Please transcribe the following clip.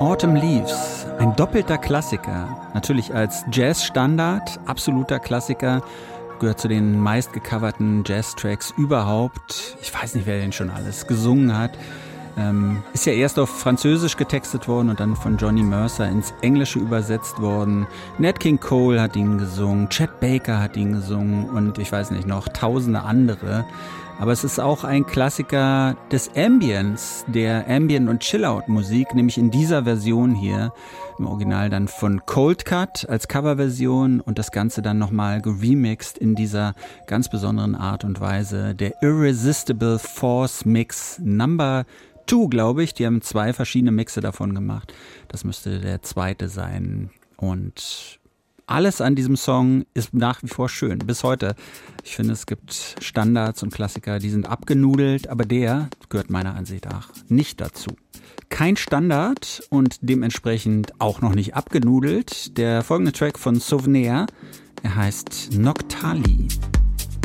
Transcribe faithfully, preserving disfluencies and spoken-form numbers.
Autumn Leaves, ein doppelter Klassiker. Natürlich als Jazz-Standard, absoluter Klassiker. Gehört zu den meistgecoverten Jazz-Tracks überhaupt. Ich weiß nicht, wer den schon alles gesungen hat. Ähm, ist ja erst auf Französisch getextet worden und dann von Johnny Mercer ins Englische übersetzt worden. Nat King Cole hat ihn gesungen, Chet Baker hat ihn gesungen und ich weiß nicht, noch tausende andere. Aber es ist auch ein Klassiker des Ambience, der Ambient- und Chill-Out-Musik, nämlich in dieser Version hier, im Original dann von Cold Cut als Coverversion und das Ganze dann nochmal geremixed in dieser ganz besonderen Art und Weise. Der Irresistible Force Mix Number zwei, glaube ich. Die haben zwei verschiedene Mixe davon gemacht. Das müsste der zweite sein. Und alles an diesem Song ist nach wie vor schön, bis heute. Ich finde, es gibt Standards und Klassiker, die sind abgenudelt, aber der gehört meiner Ansicht nach nicht dazu. Kein Standard und dementsprechend auch noch nicht abgenudelt. Der folgende Track von Souvenir, er heißt Noctali.